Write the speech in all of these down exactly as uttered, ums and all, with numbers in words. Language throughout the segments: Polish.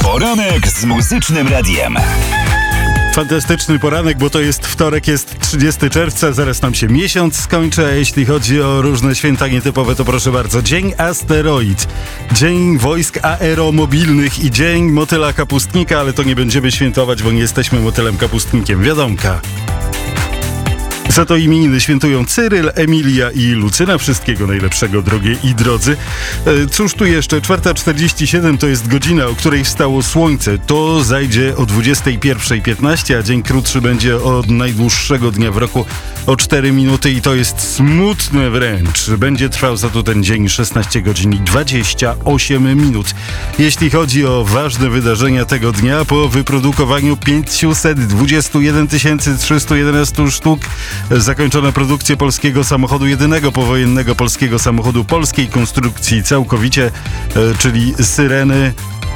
Poranek z Muzycznym Radiem. Fantastyczny poranek, bo to jest wtorek, jest trzydziestego czerwca, zaraz nam się miesiąc skończy, a jeśli chodzi o różne święta nietypowe, to proszę bardzo, Dzień Asteroid, Dzień Wojsk Aeromobilnych i Dzień Motyla Kapustnika, ale to nie będziemy świętować, bo nie jesteśmy motylem kapustnikiem, wiadomka. Za to imieniny świętują Cyryl, Emilia i Lucyna. Wszystkiego najlepszego, drogie i drodzy. E, cóż tu jeszcze? czwarta czterdzieści siedem to jest godzina, o której wstało słońce. To zajdzie o dwudziesta pierwsza piętnaście, a dzień krótszy będzie od najdłuższego dnia w roku o cztery minuty i to jest smutne wręcz. Będzie trwał za to ten dzień szesnaście godzin i dwadzieścia osiem minut. Jeśli chodzi o ważne wydarzenia tego dnia, po wyprodukowaniu pięćset dwadzieścia jeden tysięcy trzysta jedenaście sztuk zakończono produkcję polskiego samochodu, jedynego powojennego polskiego samochodu polskiej konstrukcji całkowicie, e, czyli Syreny.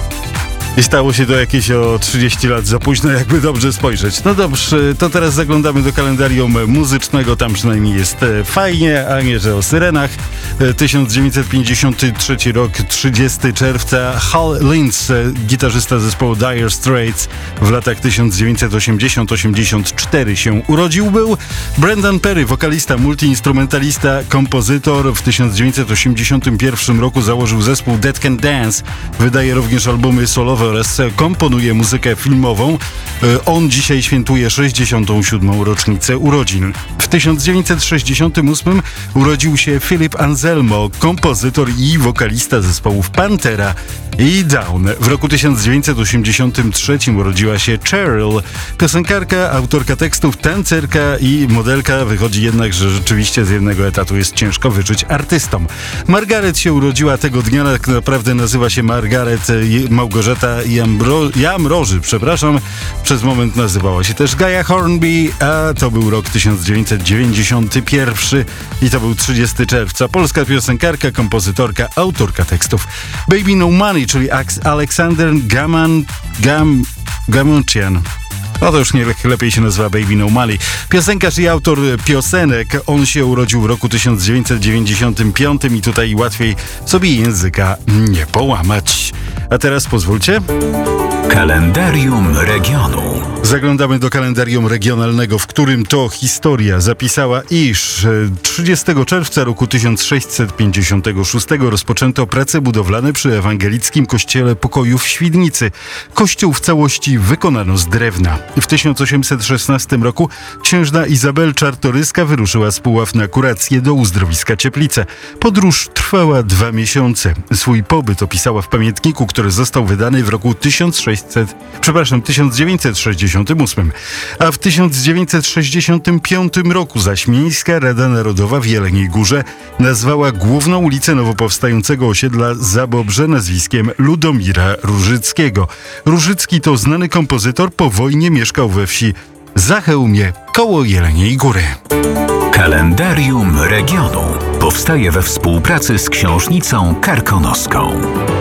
I stało się to jakieś o trzydzieści lat za późno, jakby dobrze spojrzeć. No dobrze, to teraz zaglądamy do kalendarium muzycznego, tam przynajmniej jest e, fajnie, a nie, że o syrenach. E, tysiąc dziewięćset pięćdziesiąty trzeci rok, trzydziestego czerwca, Hal Lynch, e, gitarzysta zespołu Dire Straits, w latach tysiąc dziewięćset osiemdziesiąt do osiemdziesiątego czwartego się urodził. Był Brendan Perry, wokalista, multiinstrumentalista, kompozytor. W tysiąc dziewięćset osiemdziesiątym pierwszym roku założył zespół Dead Can Dance. Wydaje również albumy solowe oraz komponuje muzykę filmową. On dzisiaj świętuje sześćdziesiątą siódmą rocznicę urodzin. W tysiąc dziewięćset sześćdziesiątym ósmym urodził się Philip Anselmo, kompozytor i wokalista zespołów Pantera i Down. W roku tysiąc dziewięćset osiemdziesiątym trzecim urodziła się Cheryl, piosenkarka, autorka tekstów, tancerka i modelka. Wychodzi jednak, że rzeczywiście z jednego etatu jest ciężko wyżyć artystom. Margaret się urodziła tego dnia, tak naprawdę nazywa się Margaret Małgorzata Jambro- Jamroży, przepraszam. Przez moment nazywała się też Gaia Hornby, a to był rok tysiąc dziewięćset dziewięćdziesiąty pierwszy i to był trzydziestego czerwca. Polska piosenkarka, kompozytorka, autorka tekstów. Baby No Money, czyli Aleksander Gaman, Gam, Gamuncian. No to już nie lepiej się nazywa Baby No Money. Piosenkarz i autor piosenek. On się urodził w roku tysiąc dziewięćset dziewięćdziesiątym piątym i tutaj łatwiej sobie języka nie połamać. A teraz pozwólcie. Kalendarium regionu. Zaglądamy do kalendarium regionalnego, w którym to historia zapisała, iż trzydziestego czerwca roku tysiąc sześćset pięćdziesiątego szóstego rozpoczęto prace budowlane przy ewangelickim kościele pokoju w Świdnicy. Kościół w całości wykonano z drewna. W tysiąc osiemset szesnastym roku księżna Izabel Czartoryska wyruszyła z Puław na kurację do uzdrowiska Cieplice. Podróż trwała dwa miesiące. Swój pobyt opisała w pamiętniku, który został wydany w roku tysiąc sześćset, przepraszam, tysiąc dziewięćset sześćdziesiątym ósmym. A w tysiąc dziewięćset sześćdziesiątym piątym roku zaś Miejska Rada Narodowa w Jeleniej Górze nazwała główną ulicę nowo powstającego osiedla Zabobrze nazwiskiem Ludomira Różyckiego. Różycki to znany kompozytor, po wojnie mieszkał we wsi Zachełmie koło Jeleniej Góry. Kalendarium regionu powstaje we współpracy z Książnicą Karkonoską.